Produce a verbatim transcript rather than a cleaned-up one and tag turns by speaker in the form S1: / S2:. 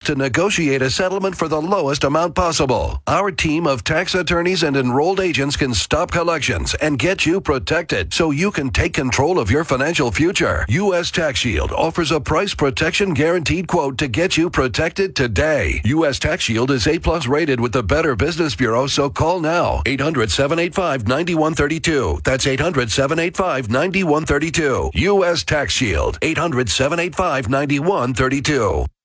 S1: to negotiate a settlement for the lowest amount possible. Our team of tax attorneys and enrolled agents can stop collections and get you protected so you can take control of your financial future. U S Tax Shield offers a price protection guaranteed quote to get you protected today. U S Tax Shield is A plus rated with the Better Business Bureau, so call now. eight hundred, seven eight five, nine one three two. That's eight hundred, seven eight five, nine one three two. U S Tax Shield. eight hundred, seven eight five, nine one three two.